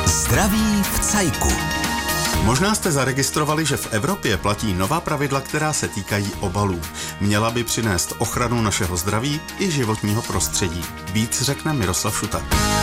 Zdraví v cajku. Možná jste zaregistrovali, že v Evropě platí nová pravidla, která se týkají obalů. Měla by přinést ochranu našeho zdraví i životního prostředí. Víc řekne Miroslav Šuta.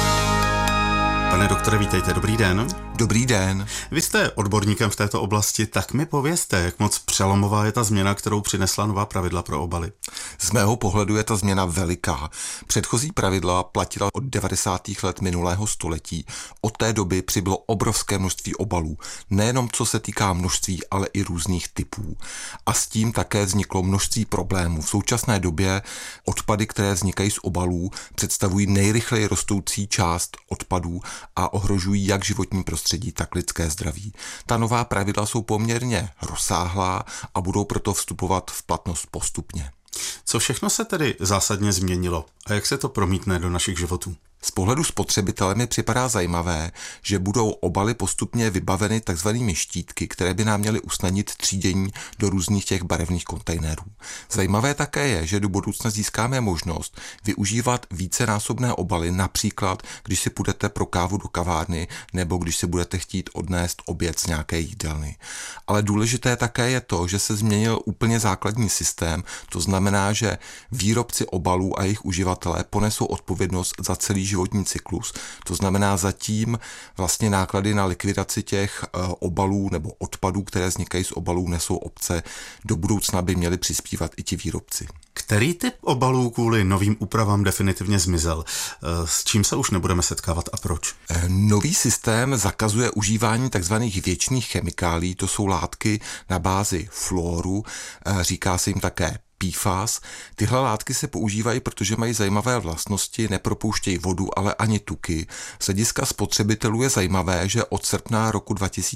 Pane doktore, vítejte, dobrý den. Dobrý den. Vy jste odborníkem v této oblasti, tak mi povězte, jak moc přelomová je ta změna, kterou přinesla nová pravidla pro obaly. Z mého pohledu je ta změna veliká. Předchozí pravidla platila od 90. let minulého století. Od té doby přibylo obrovské množství obalů. Nejenom co se týká množství, ale i různých typů. A s tím také vzniklo množství problémů. V současné době odpady, které vznikají z obalů, představují nejrychleji rostoucí část odpadů a ohrožují jak životní prostředí, tak lidské zdraví. Ta nová pravidla jsou poměrně rozsáhlá a budou proto vstupovat v platnost postupně. Co všechno se tedy zásadně změnilo a jak se to promítne do našich životů? Z pohledu spotřebitele mi připadá zajímavé, že budou obaly postupně vybaveny takzvanými štítky, které by nám měly usnadnit třídění do různých těch barevných kontejnerů. Zajímavé také je, že do budoucna získáme možnost využívat vícenásobné obaly, například když si půjdete pro kávu do kavárny nebo když si budete chtít odnést oběd z nějaké jídelny. Ale důležité také je to, že se změnil úplně základní systém, to znamená, že výrobci obalů a jejich uživatelé ponesou odpovědnost za celý životní cyklus. To znamená zatím vlastně náklady na likvidaci těch obalů nebo odpadů, které vznikají z obalů, nesou obce. Do budoucna by měli přispívat i ti výrobci. Který typ obalů kvůli novým úpravám definitivně zmizel? S čím se už nebudeme setkávat a proč? Nový systém zakazuje užívání takzvaných věčných chemikálií, to jsou látky na bázi fluoru, říká se jim také PFAS. Tyhle látky se používají, protože mají zajímavé vlastnosti, nepropouštějí vodu, ale ani tuky. Z hlediska spotřebitelů je zajímavé, že od srpna roku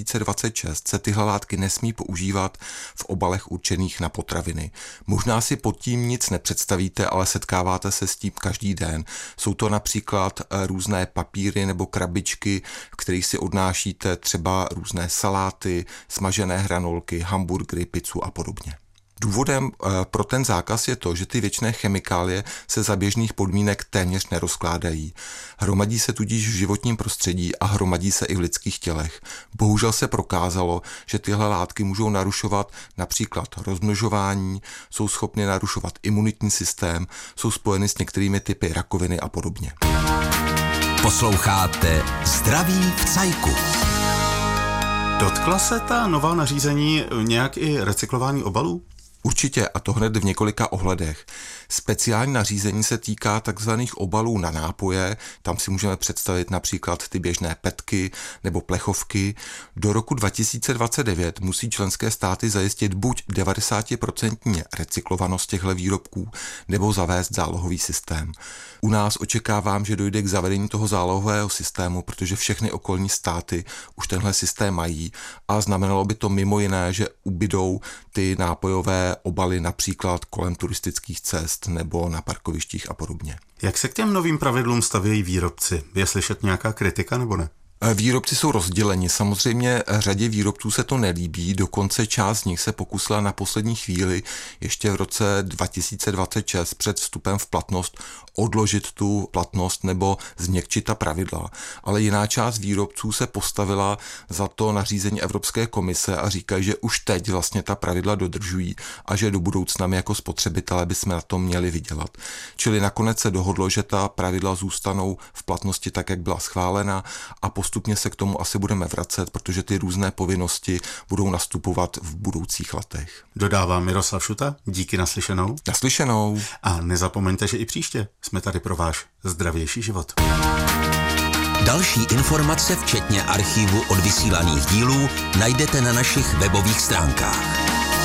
2026 se tyhle látky nesmí používat v obalech určených na potraviny. Možná si pod tím nic nepředstavíte, ale setkáváte se s tím každý den. Jsou to například různé papíry nebo krabičky, v kterých si odnášíte třeba různé saláty, smažené hranolky, hamburgery, pizzu a podobně. Důvodem pro ten zákaz je to, že ty věčné chemikálie se za běžných podmínek téměř nerozkládají. Hromadí se tudíž v životním prostředí a hromadí se i v lidských tělech. Bohužel se prokázalo, že tyhle látky můžou narušovat například rozmnožování, jsou schopny narušovat imunitní systém, jsou spojeny s některými typy rakoviny a podobně. Posloucháte Zdraví v cajku. Dotkla se ta nová nařízení nějak i recyklování obalů? Určitě, a to hned v několika ohledech. Speciální nařízení se týká takzvaných obalů na nápoje, tam si můžeme představit například ty běžné petky nebo plechovky. Do roku 2029 musí členské státy zajistit buď 90% recyklovanost těchto výrobků, nebo zavést zálohový systém. U nás očekávám, že dojde k zavedení toho zálohového systému, protože všechny okolní státy už tenhle systém mají a znamenalo by to mimo jiné, že ubydou ty nápojové obaly například kolem turistických cest nebo na parkovištích a podobně. Jak se k těm novým pravidlům stavějí výrobci? Je slyšet nějaká kritika nebo ne? Výrobci jsou rozděleni. Samozřejmě řadě výrobců se to nelíbí, dokonce část z nich se pokusila na poslední chvíli ještě v roce 2026 před vstupem v platnost odložit tu platnost nebo změkčit ta pravidla. Ale jiná část výrobců se postavila za to nařízení Evropské komise a říkají, že už teď vlastně ta pravidla dodržují a že do budoucna my jako spotřebitelé bychom na tom měli vydělat. Čili nakonec se dohodlo, že ta pravidla zůstanou v platnosti tak, jak byla schválena a postupně se k tomu asi budeme vracet, protože ty různé povinnosti budou nastupovat v budoucích letech. Dodává Miroslav Šuta, díky naslyšenou. Naslyšenou. A nezapomeňte, že i příště jsme tady pro váš zdravější život. Další informace, včetně archivu odvysílaných dílů, najdete na našich webových stránkách.